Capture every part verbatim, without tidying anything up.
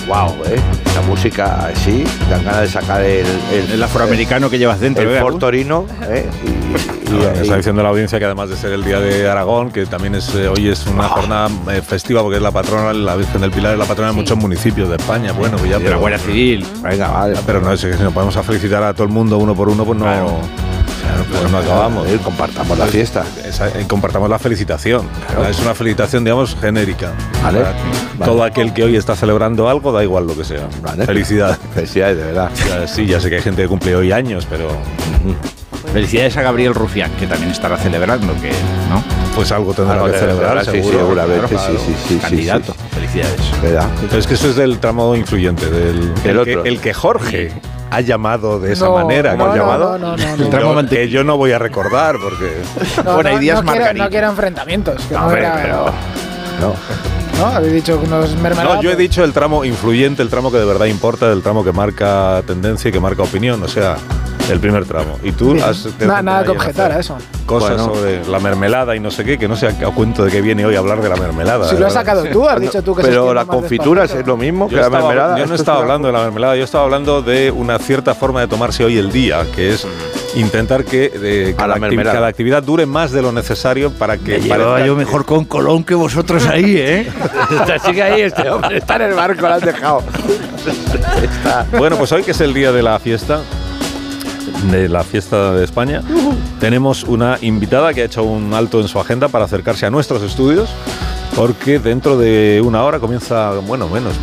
wow, ¿eh? La música así, dan ganas de sacar el, el, el afroamericano el, que llevas dentro. El ¿eh? Ford Torino, ¿eh? Y, y, no, y, está diciendo la audiencia que además de ser el Día de Aragón, que también es eh, hoy es una oh. jornada eh, festiva porque es la patrona, la Virgen del Pilar es la patrona sí. de muchos municipios de España. Bueno, pues ya. De la Guardia Civil. Venga, vale. Pero no es que si nos podemos a felicitar a todo el mundo uno por uno, pues no. Claro. Claro, pues no acabamos. Eh, compartamos la fiesta. Esa, eh, compartamos la felicitación. Claro. Es una felicitación, digamos, genérica. Vale. Vale. Todo aquel que hoy está celebrando algo, da igual lo que sea. Vale. Felicidades. Felicidades, de verdad. Ya, sí, ya sé que hay gente que cumple hoy años, pero... Felicidades a Gabriel Rufián, que también estará celebrando, que ¿no? Pues algo tendrá algo que celebrar, sí, seguro. seguramente, claro, sí, sí, sí. Candidato. Sí, sí. Felicidades. ¿Verdad? Pero es que eso es del tramo influyente, del el, el, otro. Que, el que Jorge sí. ha llamado de esa no, manera. No, no, llamado, no, no, no, no, el tramo no. Que yo no voy a recordar, porque... No, bueno, no, hay días no, quiero, no quiero enfrentamientos. Que no, no era, pero... No. ¿No? Habéis dicho que unos mermeladas. No, yo he dicho el tramo influyente, el tramo que de verdad importa, el tramo que marca tendencia y que marca opinión, o sea, el primer tramo. Y tú Bien. has... Na, nada que objetar a eso. Cosas bueno. sobre la mermelada y no sé qué, que no sé a cuento de qué viene hoy hablar de la mermelada. Si lo has sacado tú, has dicho tú que pero se la confitura es lo mismo yo que estaba, la mermelada. Yo no estaba hablando de la mermelada, yo estaba hablando de una cierta forma de tomarse hoy el día, que es intentar que eh, cada, acti- cada actividad dure más de lo necesario para que... Me llevaba yo mejor con Colón que vosotros ahí, ¿eh? Sigue ahí este hombre, está en el barco, lo has dejado. Está. Bueno, pues hoy que es el día de la fiesta, de la fiesta de España, uh-huh. tenemos una invitada que ha hecho un alto en su agenda para acercarse a nuestros estudios, porque dentro de una hora comienza, bueno, menos,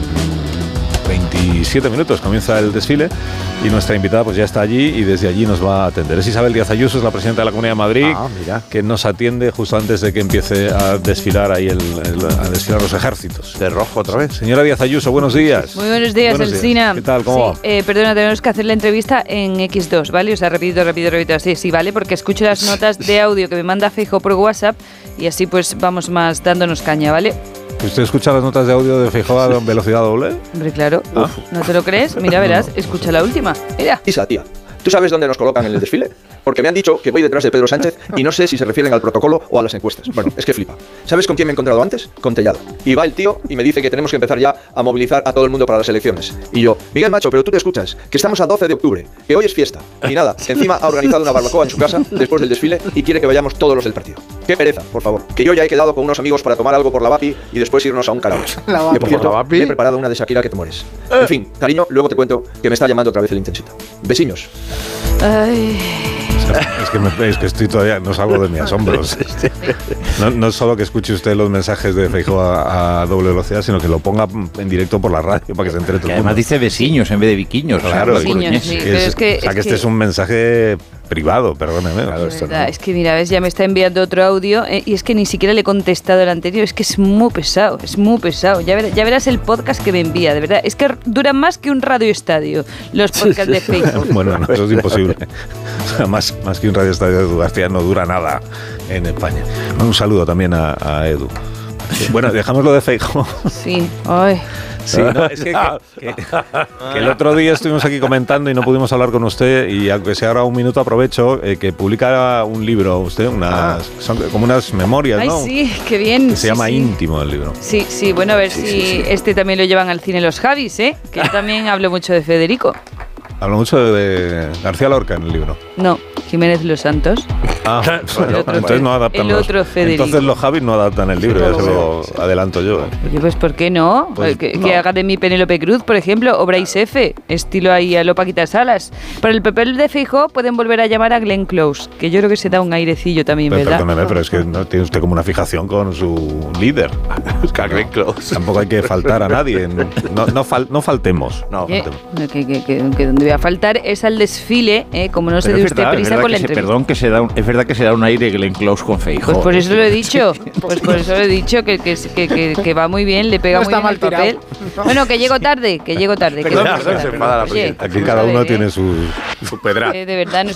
veintisiete minutos comienza el desfile y nuestra invitada pues ya está allí y desde allí nos va a atender. Es Isabel Díaz Ayuso, es la presidenta de la Comunidad de Madrid, ah, mira. que nos atiende justo antes de que empiece a desfilar ahí el, el, a desfilar los ejércitos. De rojo otra vez. Señora Díaz Ayuso, buenos días. Muy buenos días, buenos Elsina. Días. ¿Qué tal? ¿Cómo sí, va? Eh, perdona, tenemos que hacer la entrevista en equis dos, ¿vale? O sea, repito, repito, repito, así, sí, ¿vale? Porque escucho las notas de audio que me manda Feijóo por WhatsApp y así pues vamos más dándonos caña, ¿vale? ¿Usted escucha las notas de audio de Feijóo a velocidad doble? Hombre, claro. ¿Ah? ¿No te lo crees? Mira, verás, no, no, escucha no sé. La última. Mira. Isa, tía, ¿tú sabes dónde nos colocan en el desfile? Porque me han dicho que voy detrás de Pedro Sánchez y no sé si se refieren al protocolo o a las encuestas. Bueno, es que flipa. ¿Sabes con quién me he encontrado antes? Con Tellado. Y va el tío y me dice que tenemos que empezar ya a movilizar a todo el mundo para las elecciones. Y yo, Miguel Macho, pero tú te escuchas, que estamos a doce de octubre, que hoy es fiesta. Y nada, encima ha organizado una barbacoa en su casa después del desfile y quiere que vayamos todos los del partido. Qué pereza, por favor. Que yo ya he quedado con unos amigos para tomar algo por la Vapi y después irnos a un karaoke. Que por cierto, me he preparado una de Shakira que te mueres. En fin, cariño, luego te cuento que me está llamando otra vez el Intensito. Besiños. Ay... Es que, me, es que estoy todavía, no salgo de mis asombros. No, no solo que escuche usted los mensajes de Feijóo a, a doble velocidad, sino que lo ponga en directo por la radio para que se entere todo el mundo. Además dice veciños en vez de viquiños. Claro, veciños, sí, es, pero es que, o sea, es que este que, es un mensaje privado, perdóneme. Claro, esto no. Es que mira, ves, ya me está enviando otro audio eh, y es que ni siquiera le he contestado el anterior, es que es muy pesado, es muy pesado. Ya, ver, ya verás el podcast que me envía, de verdad. Es que duran más que un radioestadio los podcasts de Feijóo. Bueno, no, eso es imposible. O sea, más, más que un radioestadio de Edu García no dura nada en España. Un saludo también a, a Edu. Bueno, dejamos lo de Feijóo. Sí, ay. Sí, no, es que, que, que, que el otro día estuvimos aquí comentando y no pudimos hablar con usted y aunque sea ahora un minuto aprovecho eh, que publica un libro usted, unas ah. son como unas memorias, Ay, ¿no? Sí, qué bien. Que se sí, llama sí. Íntimo el libro. Sí, sí, bueno, a ver sí, si sí, sí. este también lo llevan al cine los Javis, ¿eh? Que yo también hablo mucho de Federico. Hablo mucho de García Lorca en el libro. No, Jiménez Los Santos. Ah, bueno, otro, entonces no adaptan el los, otro Federico. Entonces los Javis no adaptan el libro, ya se lo adelanto yo. Oye, pues ¿por qué no? Pues, que, no. que haga de mí Penélope Cruz, por ejemplo, o Bryce F, estilo ahí a lo Paquita Salas. Para el papel de Feijóo pueden volver a llamar a Glenn Close, que yo creo que se da un airecillo también, pero, ¿verdad? Perdóneme, pero es que no tiene usted como una fijación con su líder. A Glenn Close. Tampoco hay que faltar a nadie. No, no, fal, no faltemos. No, ¿Qué? faltemos. Que, que, que, que donde voy a faltar es al desfile, ¿eh? Como no se dé usted verdad, prisa con la se, entrevista. Perdón, que se da un, es verdad que se da un aire Glenn Close con Feijóo. Pues por eso lo he dicho, pues por eso lo he dicho, que, que, que, que, que va muy bien, le pega No muy bien el papel. No. Bueno, que llego tarde, que llego tarde. Perdón, que perdón, se enfada la Oye, Aquí cada uno tiene su, su pedra. eh, de verdad, no